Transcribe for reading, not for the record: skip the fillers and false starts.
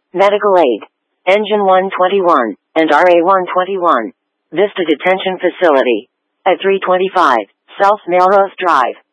Medical Aid. Engine 121, and RA 121. Vista Detention Facility. At 325, South Melrose Drive.